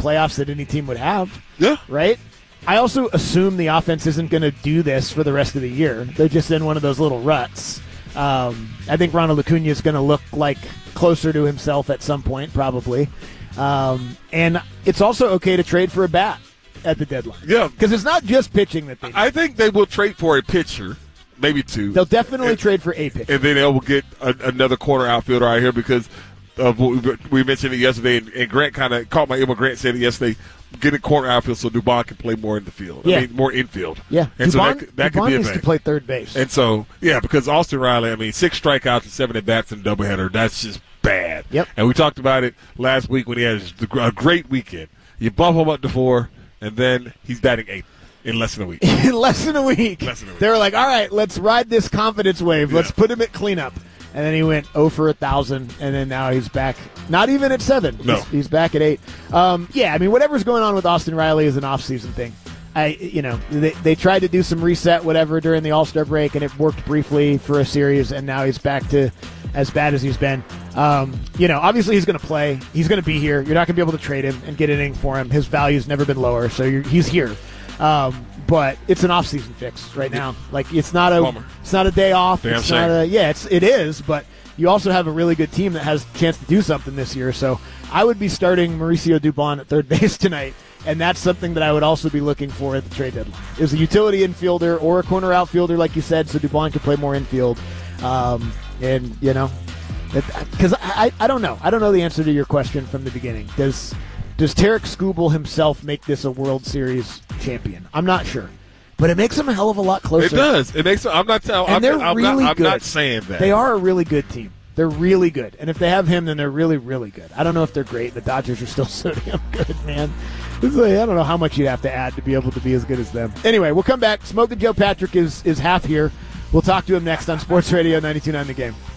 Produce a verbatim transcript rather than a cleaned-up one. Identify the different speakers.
Speaker 1: playoffs that any team would have.
Speaker 2: Yeah.
Speaker 1: Right? I also assume the offense isn't going to do this for the rest of the year. They're just in one of those little ruts. Um, I think Ronald Acuna is going to look like closer to himself at some point, probably. Um, and it's also okay to trade for a bat at the deadline.
Speaker 2: Yeah.
Speaker 1: Because it's not just pitching that they need.
Speaker 2: I think they will trade for a pitcher, maybe two.
Speaker 1: They'll definitely
Speaker 2: and,
Speaker 1: trade for a pitcher.
Speaker 2: And then they will get a, another corner outfielder out here because of what we, we mentioned it yesterday, and, and Grant kind of caught my ear when Grant said it yesterday, get a corner outfield so Dubon can play more in the field.
Speaker 1: Yeah.
Speaker 2: I mean, more infield.
Speaker 1: Yeah.
Speaker 2: And
Speaker 1: Dubon,
Speaker 2: so that, that
Speaker 1: Dubon
Speaker 2: could be a
Speaker 1: needs
Speaker 2: thing.
Speaker 1: to play third base.
Speaker 2: And so, yeah, because Austin Riley, I mean, six strikeouts and seven at-bats in a doubleheader, that's just bad.
Speaker 1: Yep.
Speaker 2: And we talked about it last week when he had a great weekend. You bump him up to four, and then he's batting eighth in less than a week.
Speaker 1: In less than a week.
Speaker 2: Less than a week.
Speaker 1: They were like, all right, let's ride this confidence wave. Let's
Speaker 2: Yeah.
Speaker 1: put him at cleanup. And then he went oh for one thousand, and then now he's back, not even at seven.
Speaker 2: No.
Speaker 1: He's, he's back at eight. Um, yeah, I mean, whatever's going on with Austin Riley is an off-season thing. I, you know, they, they tried to do some reset, whatever, during the All-Star break, and it worked briefly for a series, and now he's back to as bad as he's been. Um, you know, obviously he's going to play. He's going to be here. You're not going to be able to trade him and get anything for him. His value's never been lower, so you're, he's here. Um, but it's an off-season fix right now. Like, it's not a
Speaker 2: Bummer.
Speaker 1: it's not a day off.
Speaker 2: Damn
Speaker 1: it's
Speaker 2: shame.
Speaker 1: not a yeah. It's it is, but you also have a really good team that has a chance to do something this year. So I would be starting Mauricio Dubon at third base tonight, and that's something that I would also be looking for at the trade deadline. Is a utility infielder or a corner outfielder, like you said, so Dubon can play more infield. Um, and you know, because I, I I don't know. I don't know the answer to your question from the beginning. Does Does Tarek Skubal himself make this a World Series champion? I'm not sure. But it makes them a hell of a lot closer.
Speaker 2: It does. It makes. I'm not telling.
Speaker 1: And
Speaker 2: I'm,
Speaker 1: they're
Speaker 2: I'm
Speaker 1: really
Speaker 2: not, I'm
Speaker 1: good.
Speaker 2: not saying that.
Speaker 1: They are a really good team. They're really good. And if they have him, then they're really, really good. I don't know if they're great. The Dodgers are still so damn good, man. This is like, I don't know how much you'd have to add to be able to be as good as them. Anyway, we'll come back. Smoking Joe Patrick is, is half here. We'll talk to him next on Sports Radio ninety-two point nine The Game.